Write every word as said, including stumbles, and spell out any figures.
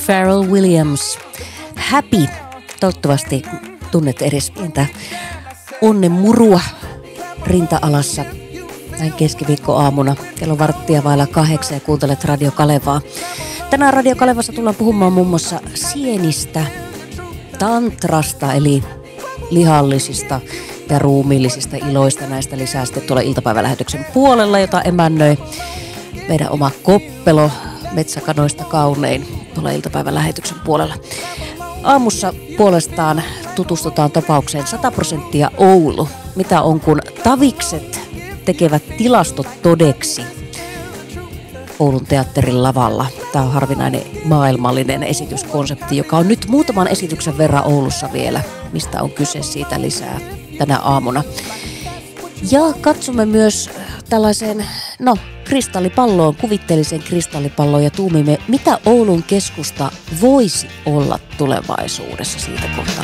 Pharrell Williams. Happy. Toivottavasti tunnet edes pientä onnen murua rinta-alassa näin keskiviikkoaamuna. Kello varttia vailla kahdeksan ja kuuntelet Radio Kalevaa. Tänään Radio Kalevassa tullaan puhumaan muun muassa sienistä, tantrasta eli lihallisista ja ruumiillisista iloista. Näistä lisää sitten tuolla iltapäivälähetyksen puolella, jota emännöi meidän oma Koppelo Metsäkanoista kaunein tuolla iltapäivälähetyksen puolella. Aamussa puolestaan tutustutaan tapaukseen sata prosenttia Oulu. Mitä on, kun tavikset tekevät tilastot todeksi Oulun teatterin lavalla. Tämä on harvinainen maailmallinen esityskonsepti, joka on nyt muutaman esityksen verran Oulussa vielä. Mistä on kyse, siitä lisää tänä aamuna. Ja katsomme myös tällaiseen, no, kristallipalloon, kuvitteelliseen kristallipalloon ja tuumimme, mitä Oulun keskusta voisi olla tulevaisuudessa, siitä kohta